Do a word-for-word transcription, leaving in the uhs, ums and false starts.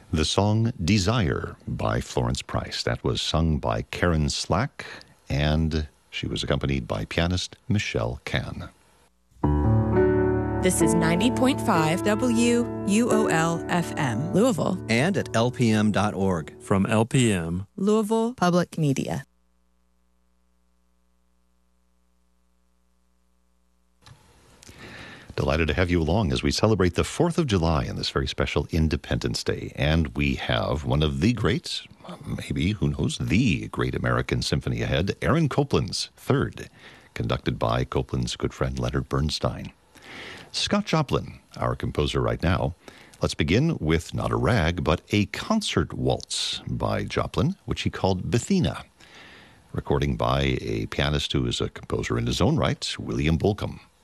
The song Desire by Florence Price. That was sung by Karen Slack, and she was accompanied by pianist Michelle Kahn. This is ninety point five W U O L F M, Louisville. And at L P M dot org. From L P M, Louisville Public Media. Delighted to have you along as we celebrate the fourth of July on this very special Independence Day. And we have one of the greats, maybe, who knows, the great American symphony ahead, Aaron Copland's Third, conducted by Copland's good friend Leonard Bernstein. Scott Joplin, our composer right now. Let's begin with not a rag, but a concert waltz by Joplin, which he called Bethina, recording by a pianist who is a composer in his own right, William Bolcom.